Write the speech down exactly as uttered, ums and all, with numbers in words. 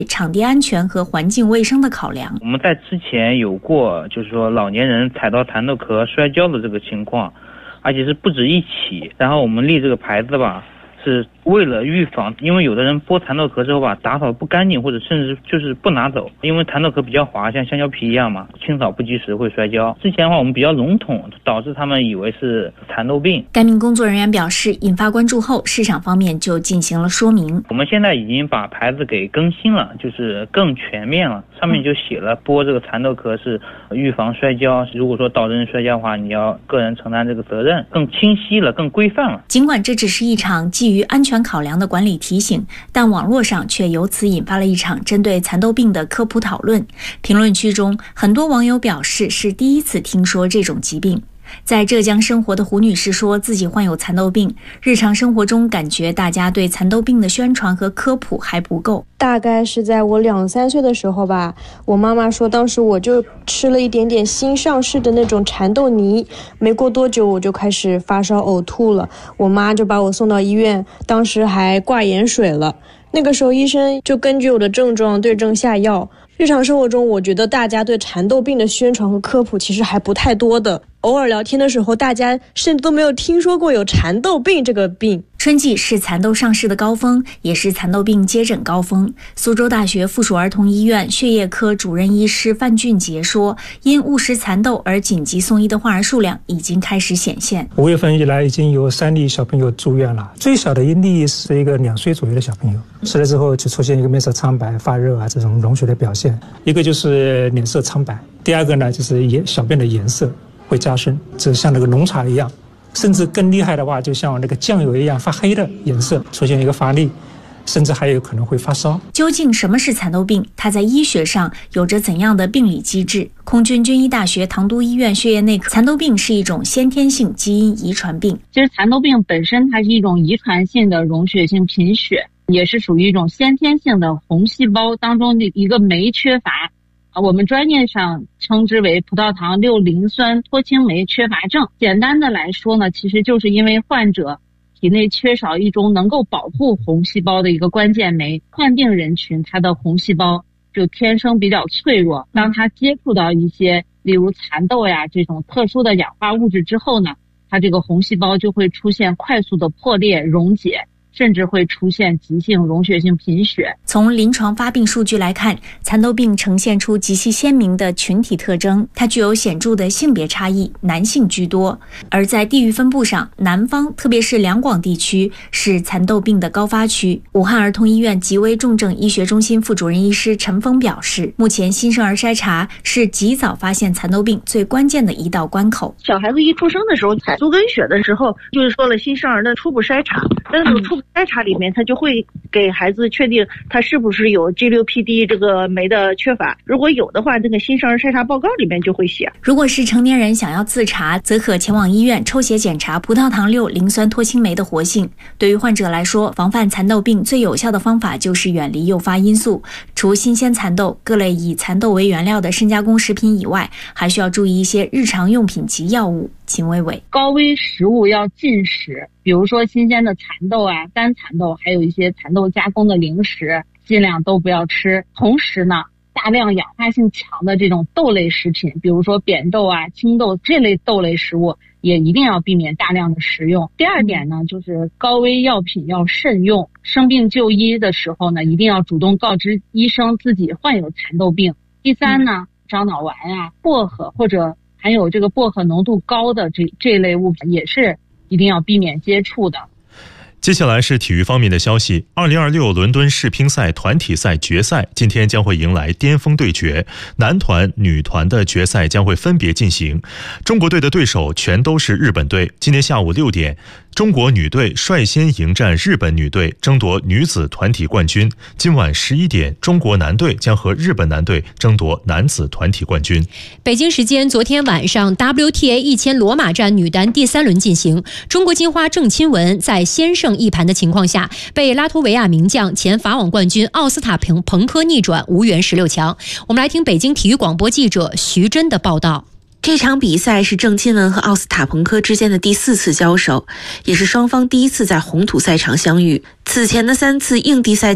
场地安全和环境卫生的考量。 我们在之前有过就是说老年人踩到蚕豆壳摔跤的这个情况，而且是不止一起。然后我们立这个牌子吧，是为了预防，因为有的人剥蚕豆壳之后吧，打扫不干净，或者甚至就是不拿走，因为蚕豆壳比较滑，像香蕉皮一样嘛，清扫不及时会摔跤。之前的话我们比较笼统，导致他们以为是蚕豆病。 该名工作人员表示，引发关注后，市场方面就进行了说明。 我们现在已经把牌子给更新了，就是更全面了，上面就写了剥这个蚕豆壳是预防摔跤，如果说导致人摔跤的话，你要个人承担这个责任，更清晰了，更规范了。 尽管这只是一场基于安全考量的管理提醒，但网络上却由此引发了一场针对蚕豆病的科普讨论。评论区中，很多网友表示是第一次听说这种疾病。在浙江生活的胡女士说自己患有蚕豆病，日常生活中感觉大家对蚕豆病的宣传和科普还不够。 大概是在我两三岁的时候吧，我妈妈说当时我就吃了一点点新上市的那种蚕豆泥，没过多久我就开始发烧呕吐了，我妈就把我送到医院，当时还挂盐水了。那个时候医生就根据我的症状对症下药。日常生活中，我觉得大家对蚕豆病的宣传和科普其实还不太多的。偶尔聊天的时候，大家甚至都没有听说过有蚕豆病这个病。 春季是蚕豆上市的高峰，也是蚕豆病接诊高峰。苏州大学附属儿童医院血液科主任医师范俊杰说，因误食蚕豆而紧急送医的患儿数量已经开始显现。 五月份以来，已经有三例小朋友住院了。最小的一例是一个两岁左右的小朋友，吃了之后就出现一个面色苍白、发热啊这种溶血的表现，一个就是脸色苍白，第二个呢就是颜小便的颜色会加深，就像那个浓茶一样，甚至更厉害的话，就像那个酱油一样发黑的颜色，出现一个发力，甚至还有可能会发烧。 究竟什么是蚕豆病？它在医学上有着怎样的病理机制？空军军医大学唐都医院血液内科，蚕豆病是一种先天性基因遗传病。 其实蚕豆病本身它是一种遗传性的溶血性贫血，也是属于一种先天性的红细胞当中的一个酶缺乏。我们专业上称之为葡萄糖六磷酸脱氢酶缺乏症。简单的来说呢，其实就是因为患者体内缺少一种能够保护红细胞的一个关键酶，患病人群他的红细胞就天生比较脆弱，当他接触到一些例如蚕豆呀这种特殊的氧化物质之后呢，他这个红细胞就会出现快速的破裂溶解，甚至会出现急性溶血性贫血。 从临床发病数据来看，蚕豆病呈现出极其鲜明的群体特征，它具有显著的性别差异，男性居多。而在地域分布上，南方特别是两广地区是蚕豆病的高发区。武汉儿童医院急危重症医学中心副主任医师陈峰表示，目前新生儿筛查是及早发现蚕豆病最关键的一道关口。 小孩子一出生的时候采足跟血的时候，就是说了新生儿的初步筛查，但是初步筛查里面他就会给孩子确定他是不是有 G 六 P D 这个酶的缺乏，如果有的话，这个新生儿筛查报告里面就会写。 如果是成年人想要自查，则可前往医院抽血检查葡萄糖六磷酸脱氢酶的活性。对于患者来说，防范蚕豆病最有效的方法就是远离诱发因素，除新鲜蚕豆、各类以蚕豆为原料的深加工食品以外，还需要注意一些日常用品及药物。秦薇薇， 高危食物要禁食，比如说新鲜的蚕豆啊、干蚕豆，还有一些蚕豆加工的零食，尽量都不要吃。同时呢，大量氧化性强的这种豆类食品，比如说扁豆啊、青豆这类豆类食物，也一定要避免大量的食用。第二点呢，就是高危药品要慎用，生病就医的时候呢，一定要主动告知医生自己患有蚕豆病。第三呢，樟脑丸啊、薄荷或者含有这个薄荷浓度高的这这类物品也是一定要避免接触的。 接下来是体育方面的消息。二零二六伦敦世乒赛团体赛决赛今天将会迎来巅峰对决，男团、女团的决赛将会分别进行。中国队的对手全都是日本队。今天下午六点，中国女队率先迎战日本女队，争夺女子团体冠军。今晚十一点，中国男队将和日本男队争夺男子团体冠军。 北京时间昨天晚上 W T A 一千罗马站女单第三轮进行，中国金花郑钦文在先胜一盘的情况下，被拉脱维亚名将前法网冠军奥斯塔彭彭科逆转，无缘十六强。我们来听北京体育广播记者徐真的报道。 这场比赛是郑钦文和奥斯塔彭科之间的第四次交手，也是双方第一次在红土赛场相遇。此前的三次硬地赛